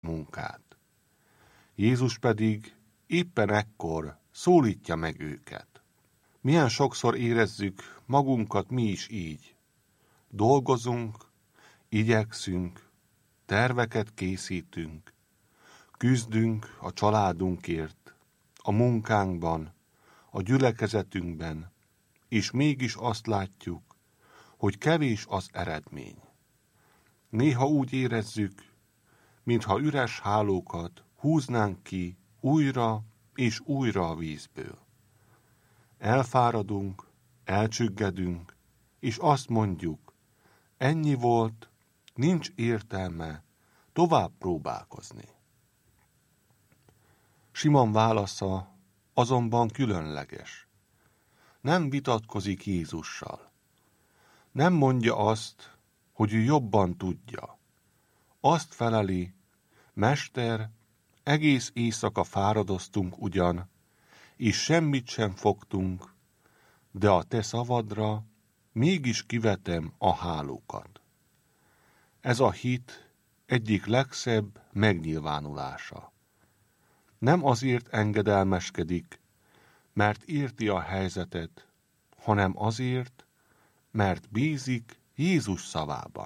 munkát. Jézus pedig éppen ekkor szólítja meg őket. Milyen sokszor érezzük magunkat mi is így. Dolgozunk, igyekszünk, terveket készítünk, küzdünk a családunkért, a munkánkban, a gyülekezetünkben, és mégis azt látjuk, hogy kevés az eredmény. Néha úgy érezzük, mintha üres hálókat húznánk ki újra és újra a vízből. Elfáradunk, elcsüggedünk, és azt mondjuk, ennyi volt, nincs értelme tovább próbálkozni. Simon válasza azonban különleges. Nem vitatkozik Jézussal. Nem mondja azt, hogy ő jobban tudja. Azt feleli, Mester, egész éjszaka fáradoztunk ugyan, és semmit sem fogtunk, de a te szavadra mégis kivetem a hálókat. Ez a hit egyik legszebb megnyilvánulása. Nem azért engedelmeskedik, mert érti a helyzetet, hanem azért, mert bízik Jézus szavában.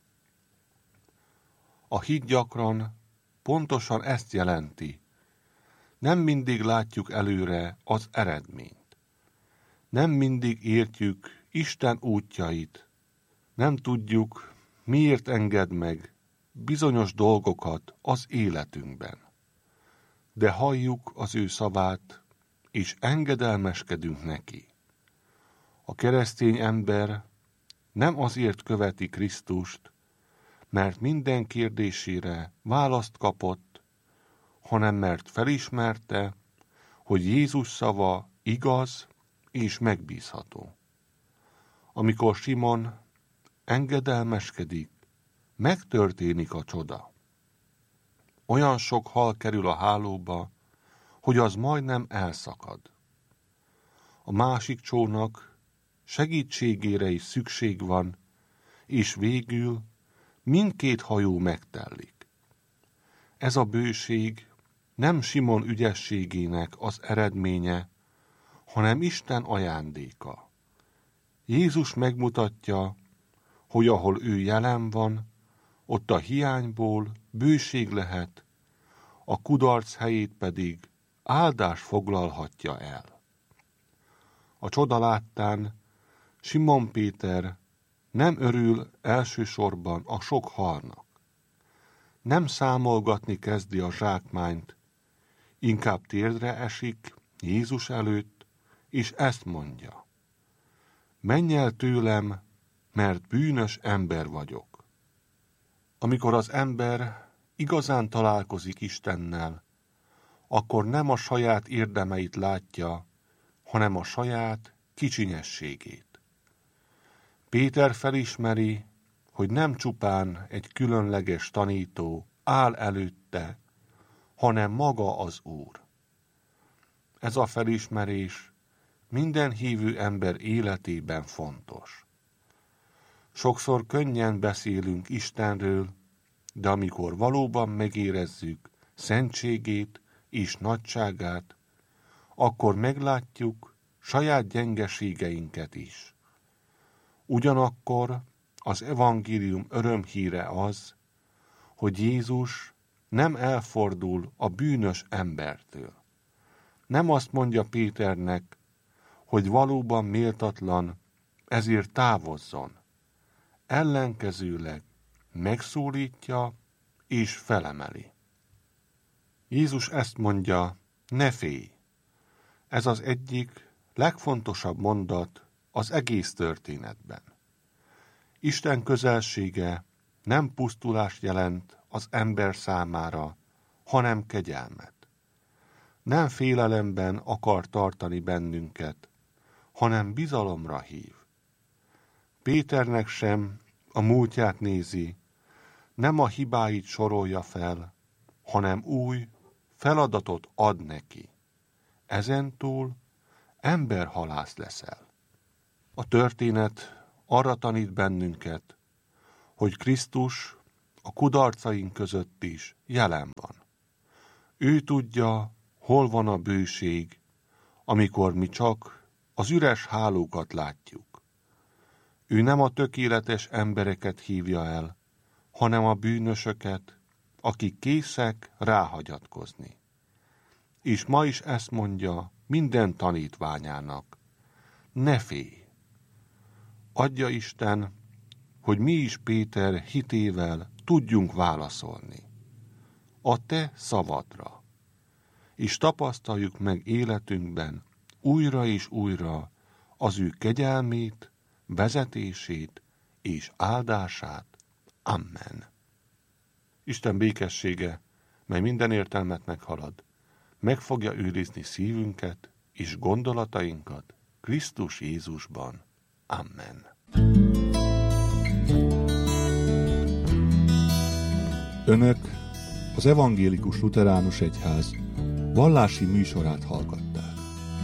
A hit gyakran pontosan ezt jelenti. Nem mindig látjuk előre az eredményt. Nem mindig értjük Isten útjait. Nem tudjuk, miért enged meg bizonyos dolgokat az életünkben. De halljuk az ő szavát, és engedelmeskedünk neki. A keresztény ember nem azért követi Krisztust, mert minden kérdésére választ kapott, hanem mert felismerte, hogy Jézus szava igaz és megbízható. Amikor Simon engedelmeskedik, megtörténik a csoda. Olyan sok hal kerül a hálóba, hogy az majdnem elszakad. A másik csónak segítségére is szükség van, és végül mindkét hajó megtellik. Ez a bőség nem Simon ügyességének az eredménye, hanem Isten ajándéka. Jézus megmutatja, hogy ahol ő jelen van, ott a hiányból bőség lehet, a kudarc helyét pedig áldás foglalhatja el. A csoda láttán Simon Péter nem örül elsősorban a sok halnak. Nem számolgatni kezdi a zsákmányt, inkább térdre esik Jézus előtt, és ezt mondja. Menj el tőlem, mert bűnös ember vagyok. Amikor az ember igazán találkozik Istennel, akkor nem a saját érdemeit látja, hanem a saját kicsinyességét. Péter felismeri, hogy nem csupán egy különleges tanító áll előtte, hanem maga az Úr. Ez a felismerés minden hívő ember életében fontos. Sokszor könnyen beszélünk Istenről, de amikor valóban megérezzük szentségét és nagyságát, akkor meglátjuk saját gyengeségeinket is. Ugyanakkor az evangélium örömhíre az, hogy Jézus nem elfordul a bűnös embertől. Nem azt mondja Péternek, hogy valóban méltatlan, ezért távozzon. Ellenkezőleg megszólítja és felemeli. Jézus ezt mondja, ne félj! Ez az egyik legfontosabb mondat az egész történetben. Isten közelsége nem pusztulást jelent az ember számára, hanem kegyelmet. Nem félelemben akar tartani bennünket, hanem bizalomra hív. Péternek sem a múltját nézi, nem a hibáit sorolja fel, hanem új feladatot ad neki. Ezentúl emberhalász leszel. A történet arra tanít bennünket, hogy Krisztus a kudarcaink között is jelen van. Ő tudja, hol van a bőség, amikor mi csak az üres hálókat látjuk. Ő nem a tökéletes embereket hívja el, hanem a bűnösöket, akik készek ráhagyatkozni. És ma is ezt mondja minden tanítványának: ne félj! Adja Isten, hogy mi is Péter hitével tudjunk válaszolni a te szavadra, és tapasztaljuk meg életünkben újra és újra az ő kegyelmét, vezetését és áldását. Amen. Isten békessége, mely minden értelmet meghalad, meg fogja őrizni szívünket és gondolatainkat Krisztus Jézusban. Amen. Önök az Evangélikus Lutheránus Egyház vallási műsorát hallgatják.